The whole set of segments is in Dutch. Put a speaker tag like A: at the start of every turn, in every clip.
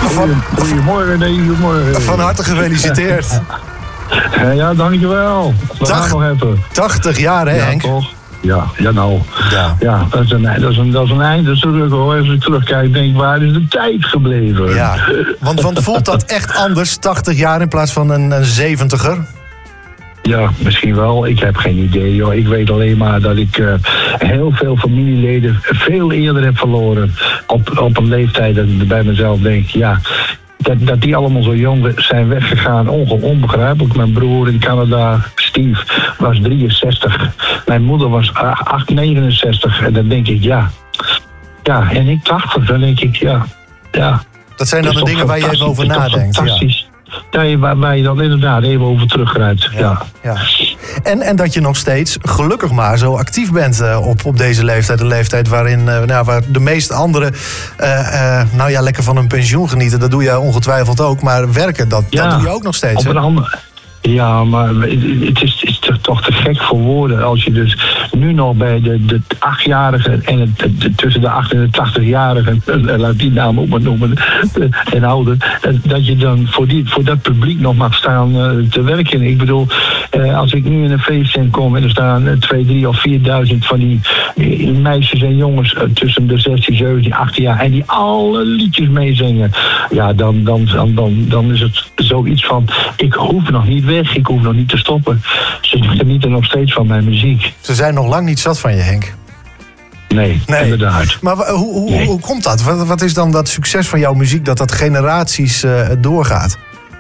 A: Goedemorgen, nee, goedemorgen.
B: Van harte gefeliciteerd.
A: Ja, dankjewel. We gaan nog even.
B: 80 jaar, hè, Henk?
A: Toch? Ja, nou.
B: Ja.
A: Dat is een einde terug, hoor. Als ik terugkijk, denk ik, waar is de tijd gebleven?
B: Ja, want voelt dat echt anders, 80 jaar in plaats van een 70er?
A: Ja, misschien wel. Ik heb geen idee, joh. Ik weet alleen maar dat ik heel veel familieleden veel eerder heb verloren. Op een leeftijd dat ik bij mezelf denk, ja... Dat die allemaal zo jong zijn weggegaan, onbegrijpelijk. Mijn broer in Canada, Steve, was 63. Mijn moeder was 69. En dan denk ik, ja, en ik 80. Dan denk ik, ja.
B: Dat zijn dan de dingen waar je even over nadenkt.
A: Fantastisch. Ja, waar je dan inderdaad even over teruggrijpt. Ja.
B: En dat je nog steeds, gelukkig maar, zo actief bent op deze leeftijd. Een leeftijd waarin waar de meeste anderen lekker van hun pensioen genieten. Dat doe je ongetwijfeld ook. Maar werken, dat doe je ook nog steeds.
A: Op een andere... Ja, maar het is toch te gek voor woorden als je dus nu nog bij de 8-jarigen en tussen de 8 en de 80-jarigen, laat die naam ook maar noemen, en ouder, dat je dan voor dat publiek nog mag staan te werken. Ik bedoel, als ik nu in een feestcentrum kom en er staan 2.000, 3.000 of 4.000 van die meisjes en jongens tussen de 16, 17, 18 jaar en die alle liedjes meezingen, ja, dan is het zoiets van, ik hoef nog niet weg, ik hoef nog niet te stoppen. Ze genieten nog steeds van mijn muziek.
B: Ze zijn nog lang niet zat van je, Henk.
A: Nee, inderdaad.
B: Maar hoe komt dat? Wat is dan dat succes van jouw muziek dat generaties doorgaat?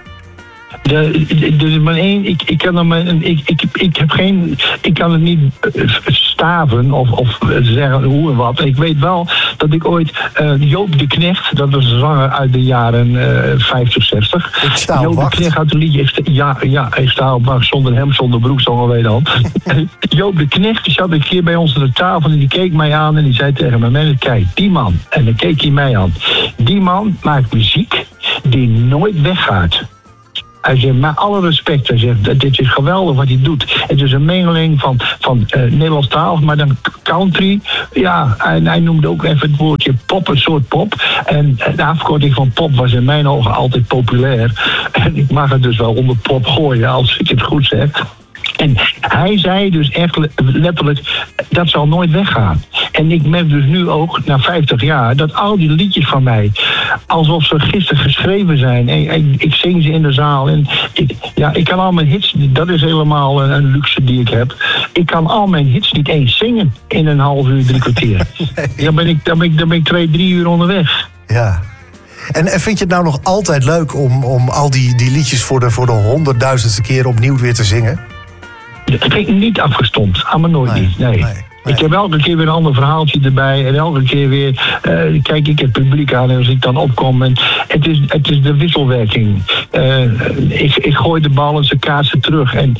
B: Ik kan het niet staven of zeggen hoe en wat. Ik weet wel dat ik ooit Joop de Knecht, dat was een zanger uit de jaren 50, 60. Ik sta op
A: Joop
B: wacht.
A: de Knecht had een liedje. Ik sta op wacht zonder hem, zonder broek, zonder wederhand. Joop de Knecht die zat een keer bij ons aan de tafel en die keek mij aan en die zei tegen mij, kijk, die man. En dan keek hij mij aan. Die man maakt muziek die nooit weggaat. Hij zegt, met alle respect, hij zegt, dit is geweldig wat hij doet. Het is een mengeling van Nederlandstalig, maar dan country. Ja, en hij noemde ook even het woordje pop, een soort pop. En de afkorting van pop was in mijn ogen altijd populair. En ik mag het dus wel onder pop gooien, als ik het goed zeg. En hij zei dus echt letterlijk, dat zal nooit weggaan. En ik merk dus nu ook, na 50 jaar, dat al die liedjes van mij, alsof ze gisteren geschreven zijn. En ik zing ze in de zaal. En ik kan al mijn hits, dat is helemaal een luxe die ik heb. Ik kan al mijn hits niet eens zingen in een half uur, 3 kwartier. Nee. Dan ben ik 2, 3 uur onderweg.
B: Ja. En vind je het nou nog altijd leuk om al die liedjes voor de 100.000ste keer opnieuw weer te zingen?
A: Ik heb niet afgestompt, aan me nooit niet. Nee. Ik heb elke keer weer een ander verhaaltje erbij. En elke keer weer kijk ik het publiek aan en als ik dan opkom. En het is de wisselwerking. Ik gooi de bal en ze kaatsen terug. En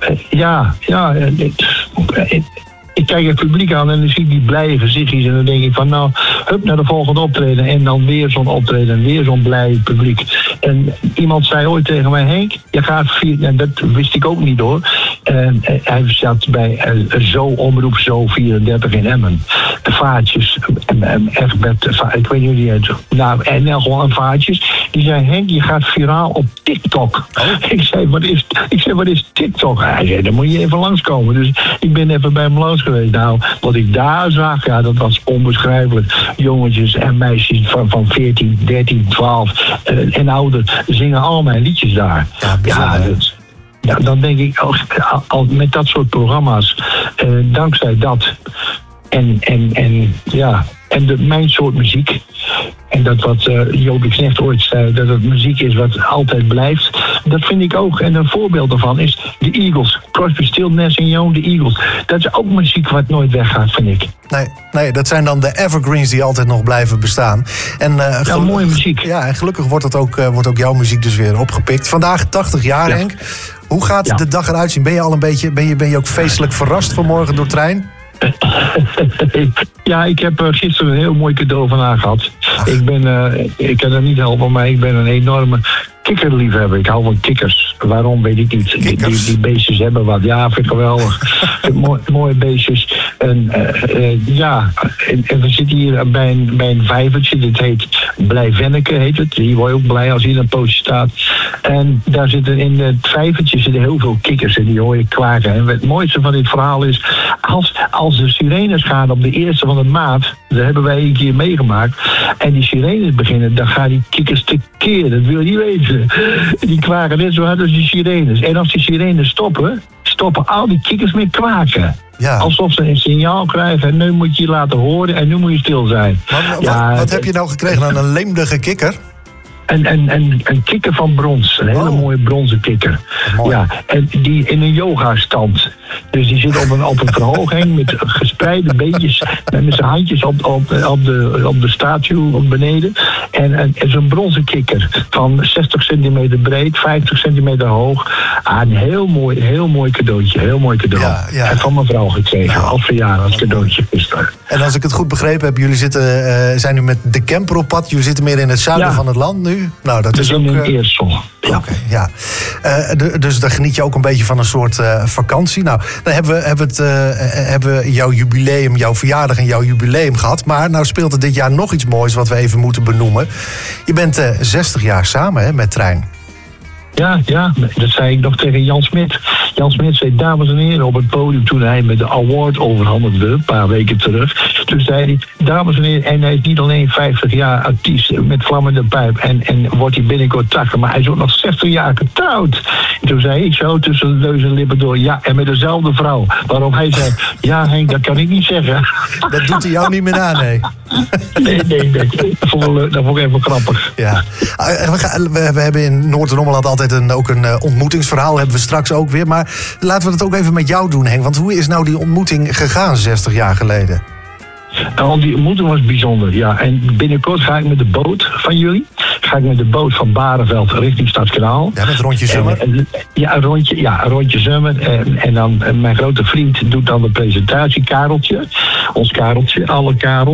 A: ik kijk het publiek aan en dan zie ik die blije gezichtjes. En dan denk ik van hup naar de volgende optreden. En dan weer zo'n optreden en weer zo'n blij publiek. En iemand zei ooit tegen mij, Henk, je gaat 4... En dat wist ik ook niet hoor. Hij zat bij Omroep Zo 34 in Emmen. De Vaartjes. Egbert, ik weet niet hoe die heet. En gewoon Vaartjes. Die zei, Henk, je gaat viraal op TikTok. Oh. Ik zei, wat is TikTok? Hij zei, dan moet je even langskomen. Dus ik ben even bij hem langs geweest. Nou, wat ik daar zag, ja, dat was onbeschrijfelijk. Jongetjes en meisjes van 14, 13, 12 en ouder zingen al mijn liedjes daar. Ja, dan denk ik, al met dat soort programma's, dankzij dat en mijn soort muziek. En dat wat Joop de Knecht ooit zei, dat het muziek is wat altijd blijft. Dat vind ik ook. En een voorbeeld daarvan is de Eagles. Crosby, Stills, Nash & Young, de Eagles. Dat is ook muziek wat nooit weggaat, vind ik.
B: Nee, dat zijn dan de evergreens die altijd nog blijven bestaan. En,
A: mooie muziek.
B: Ja, en gelukkig wordt ook jouw muziek dus weer opgepikt. Vandaag 80 jaar, ja. Henk. Hoe gaat de dag eruit zien? Ben je al een beetje, ben je ook feestelijk verrast vanmorgen door trein?
A: Ja, ik heb gisteren een heel mooi cadeau van haar gehad. Ik kan dat niet helpen, maar ik ben een enorme kikkerliefhebber. Ik hou van kikkers. Waarom, weet ik niet. Die beestjes hebben wat. Ja, vind ik geweldig. Mooie beestjes. En we zitten hier bij een vijvertje. Dit heet Blijvenneke, heet het. Hier word je ook blij als hier een pootje staat. En daar zitten in het vijvertje heel veel kikkers. En die hoor je kwaken. En het mooiste van dit verhaal is... Als de sirenes gaan op de 1e van de maand... Dat hebben wij een keer meegemaakt. En die sirenes beginnen, dan gaan die kikkers tekeer. Dat wil je niet weten. Die kwaken net zo hard als die sirenes. En als die sirenes stoppen al die kikkers met kwaken. Ja. Alsof ze een signaal krijgen. En nu moet je je laten horen en nu moet je stil zijn.
B: Wat heb je nou gekregen aan een leemdige kikker?
A: Een kikker van brons. Een hele mooie bronzen kikker. Mooi. Ja, en die in een yoga-stand. Dus die zit op een verhoging met gespreide beentjes. Met zijn handjes op de statue beneden. En zo'n bronzen kikker. Van 60 centimeter breed, 50 centimeter hoog. Een heel mooi cadeautje. Heel mooi cadeau. Ja. En van mijn vrouw gekregen. Als verjaardagscadeautje gisteren.
B: En als ik het goed begrepen heb, jullie zijn nu met de camper op pad. Jullie zitten meer in het zuiden van het land nu. Nou, dat is ook
A: in Eersel. Ja.
B: Okay, ja. Dus daar geniet je ook een beetje van een soort vakantie. Nou, dan hebben we jouw jubileum, jouw verjaardag en jouw jubileum gehad. Maar nou speelt er dit jaar nog iets moois wat we even moeten benoemen. Je bent 60 jaar samen, hè, met Trein.
A: Ja, dat zei ik nog tegen Jan Smit. Jan Smit zei, dames en heren, op het podium toen hij met de award overhandigde, een paar weken terug. Toen zei hij, dames en heren, en hij is niet alleen 50 jaar artiest met vlammende pijp en wordt hij binnenkort 80, maar hij is ook nog 60 jaar getrouwd. En toen zei ik zo tussen de neus en lippen door, ja, en met dezelfde vrouw. Waarop hij zei, ja Henk, dat kan ik niet zeggen.
B: Dat doet hij jou niet meer aan, nee.
A: Nee. Dat vond ik even grappig.
B: Ja. We hebben in Noord-Rommeland altijd ook een ontmoetingsverhaal. Hebben we straks ook weer. Maar laten we het ook even met jou doen, Henk. Want hoe is nou die ontmoeting gegaan 60 jaar geleden?
A: Nou, die ontmoeting was bijzonder, ja. En binnenkort ga ik met de boot van jullie. Ga ik met de boot van Bareveld richting Stadskanaal.
B: Ja, met Rondje Zummer.
A: Een rondje Zummer. En dan mijn grote vriend doet dan de presentatie, Kareltje. Ons Kareltje, alle Karel.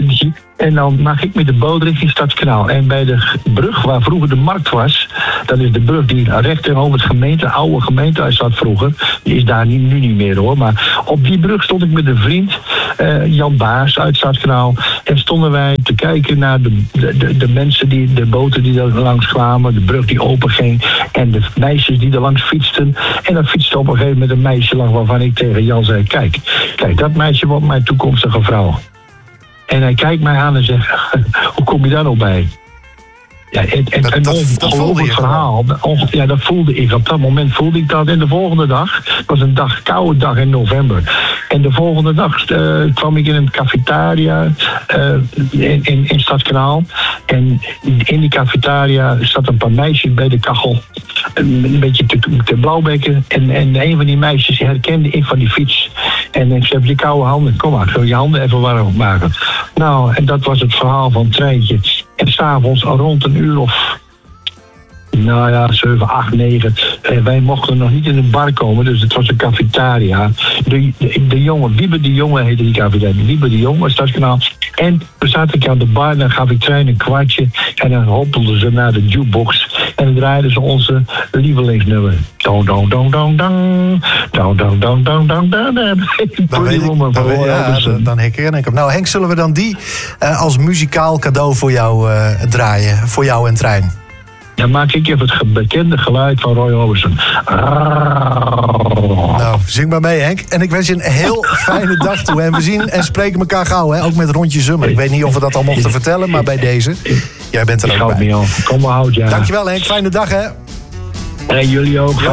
A: En dan mag ik met de boot richting Stadskanaal. En bij de brug waar vroeger de markt was... dat is de brug die recht tegenover het oude gemeentehuis zat vroeger. Die is daar nu niet meer hoor. Maar op die brug stond ik met een vriend, Jan Baars uit Stadskanaal. En stonden wij te kijken naar de mensen, de boten die er langs kwamen. De brug die open ging. En de meisjes die er langs fietsten. En dan fietste op een gegeven moment een meisje langs waarvan ik tegen Jan zei... Kijk, dat meisje wordt mijn toekomstige vrouw. En hij kijkt mij aan en zegt, hoe kom je daar nou bij? Ja, een ongelooflijk verhaal. Ja, dat voelde ik. Op dat moment voelde ik dat. En de volgende dag, het was een koude dag in november. En de volgende dag kwam ik in een cafetaria in Stadskanaal. En in die cafetaria zat een paar meisjes bij de kachel. Een beetje te blauwbekken. En een van die meisjes herkende ik van die fiets. En ik zei, je koude handen, kom maar, wil je handen even warm maken. Nou, en dat was het verhaal van Treintje. En s'avonds rond een uur of... 7, 8, 9. Wij mochten nog niet in een bar komen, dus het was een cafetaria. De jongen, Wiebe de Jonge heette die cafetaria. Wiebe de Jonge, Stadskanaal. En we zaten aan de bar en dan gaf ik Trein een kwartje. En dan hoppelden ze naar de jukebox. En dan draaiden ze onze lievelingsnummer. Dong, dong, dong, dong, dong. Dong, dong, dong, dong, dong, dong.
B: Dan herken ik hem. Nou Henk, zullen we dan die als muzikaal cadeau voor jou draaien? Voor jou en Trein?
A: Dan maak ik even het bekende geluid van Roy Orbison.
B: Nou, zing maar mee, Henk. En ik wens je een heel fijne dag toe. En we zien en spreken elkaar gauw, hè? Ook met Rondje Zummer. Ik weet niet of we dat al mochten vertellen, maar bij deze. Jij bent er ook bij.
A: Kom maar, houd, ja.
B: Dankjewel, Henk. Fijne dag, hè?
A: En jullie ook.